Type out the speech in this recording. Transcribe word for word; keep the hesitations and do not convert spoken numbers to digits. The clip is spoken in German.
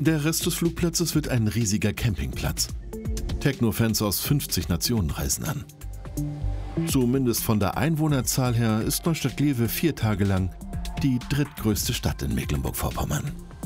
Der Rest des Flugplatzes wird ein riesiger Campingplatz. Techno-Fans aus fünfzig Nationen reisen an. Zumindest von der Einwohnerzahl her ist Neustadt-Glewe vier Tage lang die drittgrößte Stadt in Mecklenburg-Vorpommern.